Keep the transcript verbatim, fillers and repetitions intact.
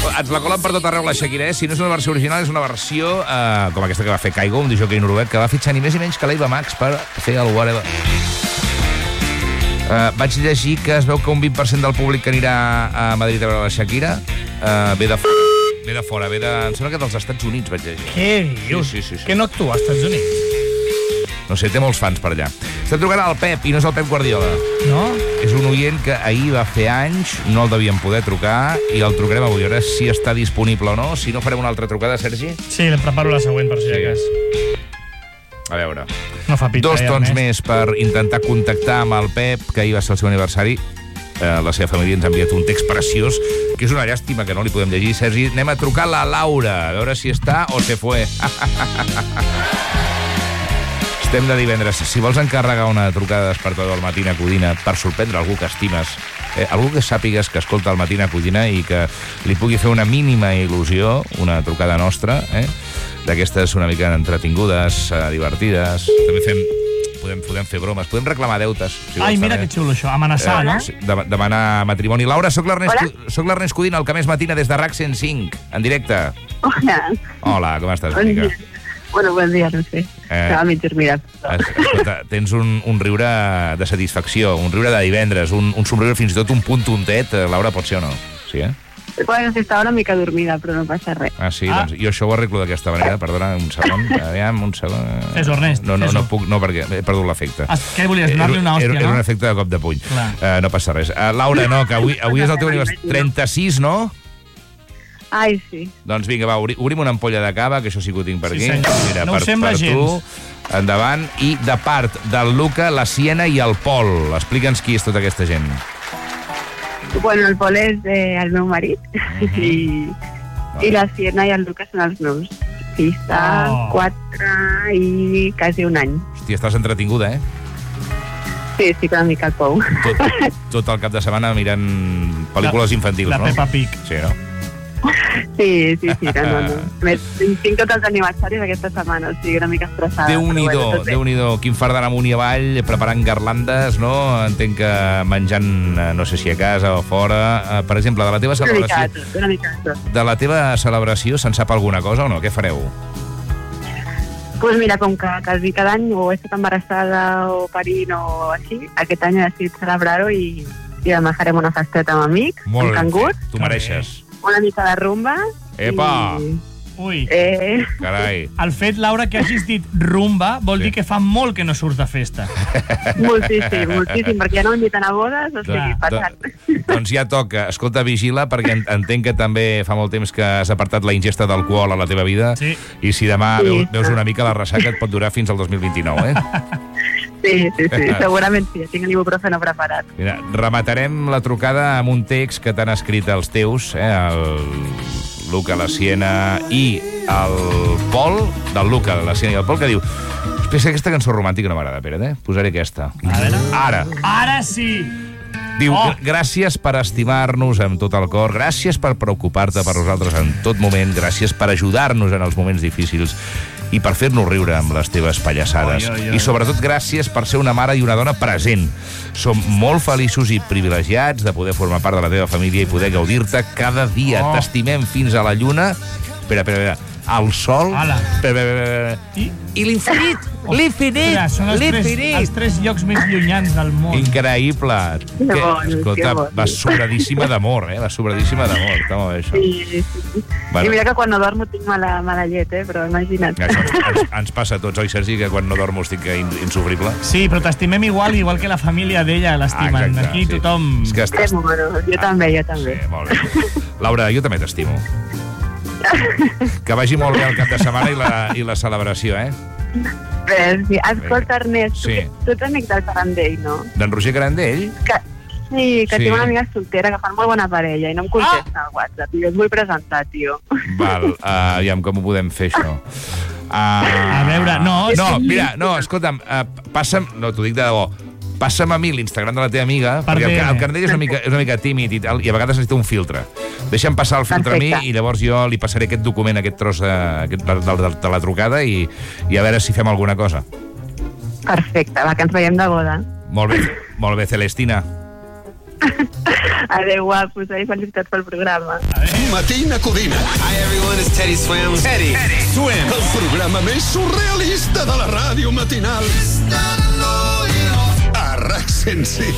ens la colen per tot arreu la Shakira, eh? Si no és una versió original, és una versió eh, com aquesta que va fer Kygo, un disjockey noruec, que va fitxar ni més ni menys que l'Eva Max per fer el Whatever. Uh, vaig llegir que es veu que un vint per cent del públic que anirà a Madrid a veure la Shakira uh, ve de fora, ve de fora, ve de... Em sembla que dels Estats Units, vaig llegir. Què dius? Sí, sí, sí, sí. Que no actua als Estats Units? No sé, té molts fans per allà. Estem trucant al Pep, i no és el Pep Guardiola. No? És un oient que ahir va fer anys, no el devien poder trucar, i el trucarem avui. A veure si està disponible o no. Si no, farem una altra trucada, Sergi? Sí, em preparo la següent, per si de cas. A veure... No fa pita, Dos ja, tons més per intentar contactar amb el Pep, que ahir va ser el seu aniversari. Eh, la seva família ens ha enviat un text preciós, que és una llàstima que no li podem llegir. Sergi, anem a trucar a la Laura, a veure si està o se fue. Estem de divendres. Si vols encarregar una trucada despertador al Matina Codina per sorprendre algú que estimes, eh, algú que sàpigues que escolta el Matina Codina i que li pugui fer una mínima il·lusió, una trucada nostra, eh, d'aquestes una mica entretingudes, eh, divertides. També fem... Podem, podem fer bromes, podem reclamar deutes. Si Ai, vols, mira també. que xulo això, amenaçar, Eh, no? sí, de, demanar matrimoni. Laura, sóc l'Ernest soc l'Ernest Codina, el que més matina des de RAC cent cinc, en directe. Hola. Hola, com estàs, Bon Mica? dia. Bueno, bon dia, no sé. Eh. Estava mig dormida. Escolta, tens un, un riure de satisfacció, un riure de divendres, un, un somriure fins i tot un punt tontet. Laura, pot ser o no? Sí, eh? Bueno, sí, estava una mica dormida, però no passa res. Ah, sí? Ah. Doncs jo això ho arreglo d'aquesta manera. Perdona, un segon. Aviam, un segon. Fes-ho, Ernest, No, no, fes-ho. no puc, no, perquè he perdut l'efecte. Ah, què volies, donar-li una hòstia, era, era no? un efecte de cop de puny. Uh, no passa res. Uh, Laura, no, que avui, avui és el teu aniversari. trenta-sis, no? Ai, sí. Doncs vinga, va, obri, obrim una ampolla de cava, que això sí que ho tinc per Sí, aquí. senyor. Mira, No ho per, sembla per gens. tu, endavant. I de part del Luca, la Siena i el Pol. Explica'ns qui és tota aquesta gent. Bueno, el Pol és eh, el meu marit Mhm. i, i la Siena i el Lucas són els meus fills de Oh. quatre i quasi un any. Hòstia, estàs entretinguda, eh? Sí, sí, una mica el pou. Tot, tot el cap de setmana mirant pel·lícules infantils, La no? Peppa Pig. Sí, no? Sí, sí, sí, no, no, no. A més, tinc tots els aniversaris aquesta setmana, o sigui, una mica estressada. Déu-n'hi-do, però bueno, tot bé. Déu-n'hi-do, quin fart d'anar amunt i avall, preparant garlandes, no? Entenc que menjant, eh, no sé si a casa o fora. Eh, Per exemple, de la teva Una mica de celebració, tot, una mica de tot. de la teva celebració se'n sap alguna cosa o no? Què fareu? Doncs pues mira, com que quasi cada any o he estat embarassada o parint o així, aquest any he decidit celebrar-ho i, i demà farem una festeta amb amics, Molt amb ben cangurs, fet, tu mereixes. una mica de rumba. Epa! I, Ui. eh, Carai. El fet, Laura, que hagis dit rumba vol Sí. dir que fa molt que no surts de festa. moltíssim, moltíssim, perquè ja no m'inviten a bodes, o sigui, Clar. passant. Do, doncs ja toca. Escolta, vigila, perquè en- entenc que també fa molt temps que has apartat la ingesta d'alcohol a la teva vida. Sí. I si demà Sí. veus, veus una mica la ressaca, et pot durar fins al dos mil vint-i-nou, eh? Sí, sí, sí, segurament sí, tinc l'ibuprofeno preparat. Mira, rematarem la trucada amb un text que t'han escrit els teus, eh? El Luca, la Siena i el Pol, del Luca, la Siena i el Pol, que diu: espera, aquesta cançó romàntica no m'agrada, espera't, eh? Posaré aquesta. A veure. Ara. Ara sí! Diu, Oh. gràcies per estimar-nos amb tot el cor, gràcies per preocupar-te per nosaltres en tot moment, gràcies per ajudar-nos en els moments difícils i per fer-nos riure amb les teves pallassades. Oi, oi, oi. I sobretot gràcies per ser una mare i una dona present. Som molt feliços i privilegiats de poder formar part de la teva família i poder gaudir-te cada dia. Oh. T'estimem fins a la lluna. Espera, espera, espera. Al sol. Ala. Espera, espera, espera. I? I l'infinit. L'infinit. Mira, són els tres, L'infinit. els tres llocs més llunyans del món. Increïble. Que Que, bonic, que escolta, bonic. va sobradíssima d'amor, eh? Va sobradíssima d'amor. Està molt bé, això. Sí, sí, sí. Bueno. I mira que quan no dormo tinc mala, mala llet, eh? Però imagina't. Això ens, ens, ens passa a tots, oi, Sergi, que quan no dormo estic in, insufrible? Sí, però t'estimem igual, igual que la família d'ella l'estimen. Ah, exacte, Aquí sí. tothom... És que Que estàs... mono, jo també, jo també. Sí, molt bé. Laura, jo també t'estimo. Que vagi molt bé el cap de setmana i la, i la celebració, eh? Bé, sí. Escolta, Ernest, tu, Sí. que- tu ets amic del Tarandell, no? D'en Roger Carandell? Que, sí, que Sí. tinc una amiga soltera que fan molt bona parella i no em contesta al WhatsApp. I jo us vull presentar, tio. Val, uh, aviam, com ho podem fer, això? Uh, A veure, no, No, sí. mira, no, escolta'm, uh, passa'm... No, t'ho dic de debò. Passa'm a mi l'Instagram de la teva amiga, Per perquè el, D M. el Carandell és una mica, és una mica tímid i, tal, i a vegades necessita un filtre. Deixa'm passar el filtre Perfecte. a mi i llavors jo li passaré aquest document, aquest tros de, aquest, de, de, de la trucada i, i a veure si fem alguna cosa. Perfecte, va, que ens veiem de boda. Molt bé, molt bé, Celestina. Adéu, guapos, i felicitats pel programa. Matina Codina. Hi everyone, it's Teddy Swims. Teddy, Teddy Swims. El programa més surrealista de la ràdio matinal. A RAC cent cinc.